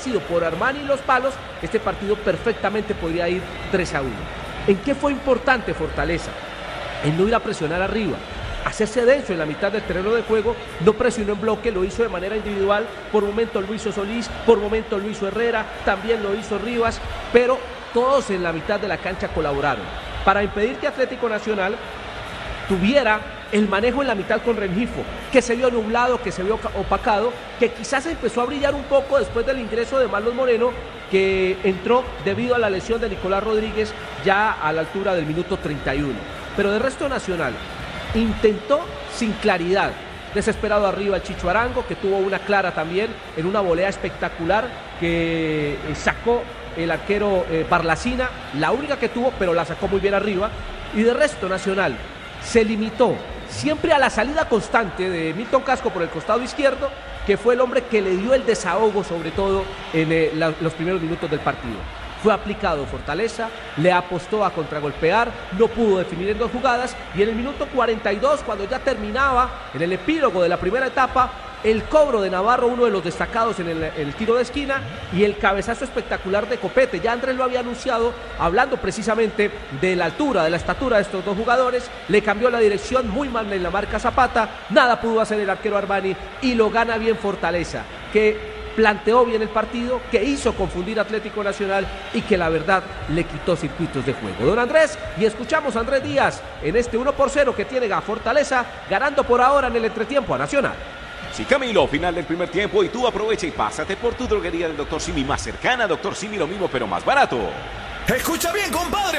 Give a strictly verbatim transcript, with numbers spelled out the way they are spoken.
sido por Armani y los palos, este partido perfectamente podría ir tres a uno. ¿En qué fue importante Fortaleza? En no ir a presionar arriba, hacerse denso en la mitad del terreno de juego. No presionó en bloque, lo hizo de manera individual. Por momentos lo hizo Solís, por momentos lo hizo Herrera, también lo hizo Rivas, pero todos en la mitad de la cancha colaboraron para impedir que Atlético Nacional tuviera el manejo en la mitad con Rengifo, que se vio nublado, que se vio opacado, que quizás empezó a brillar un poco después del ingreso de Marlon Moreno, que entró debido a la lesión de Nicolás Rodríguez ya a la altura del minuto treinta y uno. Pero de resto Nacional intentó sin claridad, desesperado arriba el Chicho Arango, que tuvo una clara también en una volea espectacular que eh, sacó el arquero eh, Barlacina, la única que tuvo, pero la sacó muy bien arriba. Y de resto Nacional se limitó siempre a la salida constante de Milton Casco por el costado izquierdo, que fue el hombre que le dio el desahogo, sobre todo en eh, la, los primeros minutos del partido. Fue aplicado Fortaleza, le apostó a contragolpear, no pudo definir en dos jugadas, y en el minuto cuarenta y dos, cuando ya terminaba, en el epílogo de la primera etapa, el cobro de Navarro, uno de los destacados en el, el tiro de esquina, y el cabezazo espectacular de Copete. Ya Andrés lo había anunciado, hablando precisamente de la altura, de la estatura de estos dos jugadores. Le cambió la dirección, muy mal en la marca Zapata, nada pudo hacer el arquero Armani, y lo gana bien Fortaleza, que planteó bien el partido, que hizo confundir a Atlético Nacional y que la verdad le quitó circuitos de juego. Don Andrés, y escuchamos a Andrés Díaz en este uno por cero que tiene a Fortaleza, ganando por ahora en el entretiempo a Nacional. Sí, Camilo, final del primer tiempo, y tú aprovecha y pásate por tu droguería del doctor Simi más cercana. doctor Simi, lo mismo pero más barato. Escucha bien, compadre.